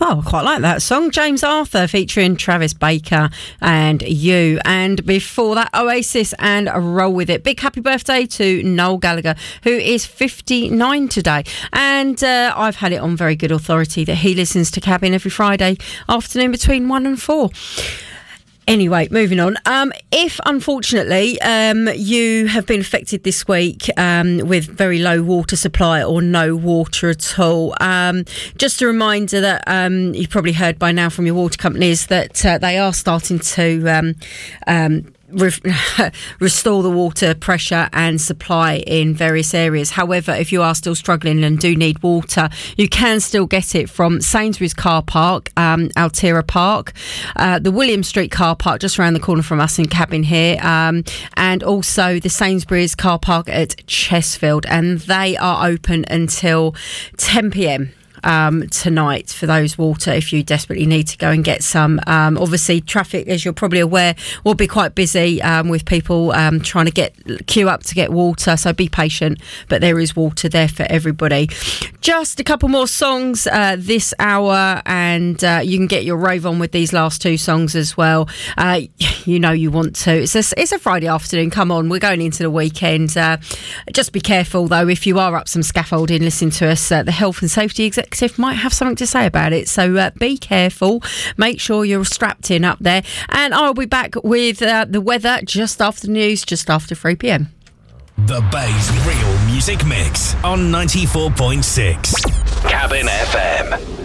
Oh, I quite like that song. James Arthur featuring Travis Baker and You. And before that, Oasis and Roll With It. Big happy birthday to Noel Gallagher, who is 59 today. And I've had it on very good authority that he listens to Cabin every Friday afternoon between 1 and 4. Anyway, moving on. If, unfortunately, you have been affected this week with very low water supply or no water at all, just a reminder that you've probably heard by now from your water companies that they are starting to restore the water pressure and supply in various areas. However, if you are still struggling and do need water, you can still get it from Sainsbury's car park, Altera Park, the William Street car park just around the corner from us in Cabin here, and also the Sainsbury's car park at Chesfield, and they are open until 10 p.m. Tonight for those water if you desperately need to go and get some. Obviously traffic, as you're probably aware, will be quite busy with people trying to queue up to get water, so be patient, but there is water there for everybody. Just a couple more songs this hour, and you can get your rave on with these last two songs as well. You know you want to. It's a Friday afternoon, come on, we're going into the weekend. Just be careful though, if you are up some scaffolding listening to us, the Health and Safety Executive might have something to say about it, so be careful, make sure you're strapped in up there, and I'll be back with the weather just after the news, just after 3pm. The Bay's Real Music Mix on 94.6 Cabin FM.